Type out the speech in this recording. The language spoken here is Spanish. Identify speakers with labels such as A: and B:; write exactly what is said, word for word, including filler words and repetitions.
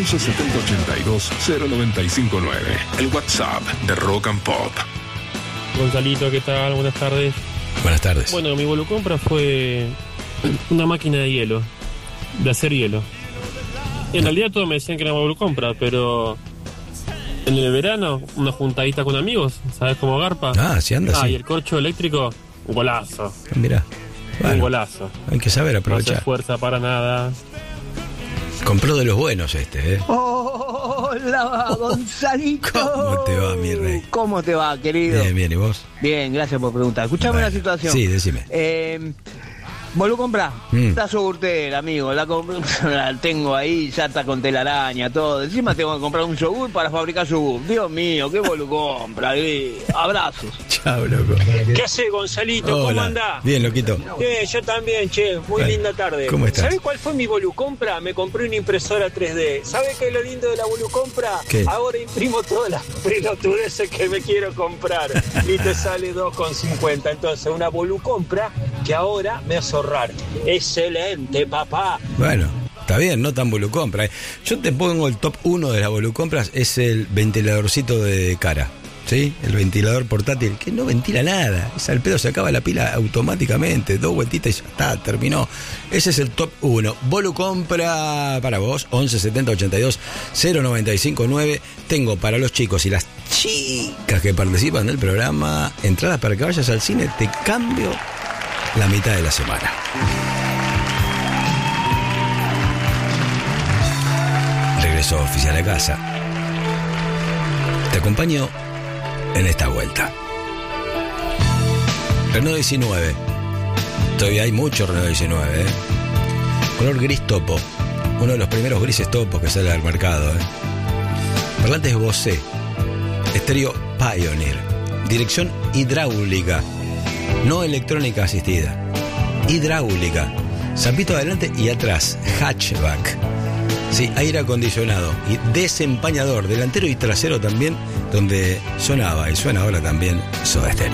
A: once setenta ochenta y dos cero noventa y cinco nueve. El WhatsApp de Rock and Pop.
B: Gonzalito, ¿qué tal? Buenas tardes.
C: Buenas tardes.
B: Bueno, mi volucompra fue una máquina de hielo, de hacer hielo. En realidad todos me decían que era volucompra, pero en el verano, una juntadita con amigos, ¿sabes cómo garpa?
C: Ah, sí anda,
B: Ah,
C: sí.
B: y el corcho eléctrico, un golazo.
C: Mirá. Bueno,
B: un golazo.
C: Hay que saber
B: No
C: aprovechar.
B: hace fuerza para nada.
C: Compró de los buenos este, ¿eh?
D: Hola, Gonzalito.
C: ¿Cómo te va, mi rey?
D: ¿Cómo te va, querido?
C: Bien, bien, ¿y vos?
D: Bien, gracias por preguntar. Escuchame
C: Bueno,
D: una situación.
C: sí, decime.
D: Eh, Volucompra,
C: Mm.
D: está Yogurtera, amigo. La, comp- la tengo ahí, ya está con telaraña, todo. Encima tengo que comprar un yogur para fabricar yogur. Dios mío, qué Volucompra. eh. Abrazos.
C: Chao, loco.
E: ¿Qué hace, Gonzalito? ¿Cómo
C: Hola.
E: andás?
C: Bien, loquito.
E: Bien, yo también, che. Muy
C: Bueno,
E: linda tarde.
C: ¿cómo estás?
E: ¿Sabés cuál fue mi volucompra? Me compré una impresora tres D. ¿Sabés qué es lo lindo de la volucompra?
C: ¿Qué?
E: Ahora imprimo todas las pelotudeces que me quiero comprar y te sale dos con cincuenta. Entonces, una volucompra que ahora me hace ahorrar. Excelente, papá.
C: Bueno, está bien, no tan volucompra. ¿eh? Yo te pongo el top uno de las volucompras, es el ventiladorcito de cara. ¿Sí? El ventilador portátil, que no ventila nada. Es al pedo, se acaba la pila automáticamente. Dos vueltitas y ya está, terminó. Ese es el top uno. Volucompra para vos, once setenta ochenta y dos cero noventa y cinco nueve. Tengo para los chicos y las chicas que participan del programa entradas para que vayas al cine. Te cambio la mitad de la semana. Regreso oficial a casa. Te acompaño en esta vuelta. Renault diecinueve. Todavía hay mucho Renault diecinueve, ¿eh? Color gris topo. Uno de los primeros grises topos que sale al mercado, ¿eh? Parlantes Bose. Estéreo Pioneer. Dirección hidráulica. No electrónica asistida. Hidráulica. Zapito adelante y atrás. Hatchback. Sí, aire acondicionado y desempañador, delantero y trasero también, donde sonaba y suena ahora también Soda Stereo.